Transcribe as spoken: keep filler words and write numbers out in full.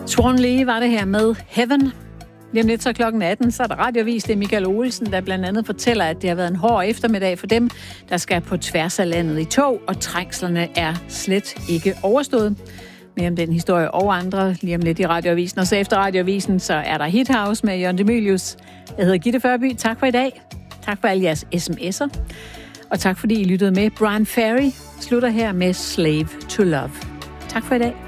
Swan Lee var det her med Heaven. Lige om lidt så klokken atten, så er der radioavis. Det er Michael Olsen, der blandt andet fortæller, at det har været en hård eftermiddag for dem, der skal på tværs af landet i tog, og trængslerne er slet ikke overstået. Mere om den historie og andre lige om lidt i radioavisen. Og så efter radioavisen, så er der Hit House med Jørgen Demilius. Jeg hedder Gitte Førby. Tak for i dag. Tak for alle jeres sms'er. Og tak fordi I lyttede med. Brian Ferry slutter her med Slave to Love. Tak for i dag.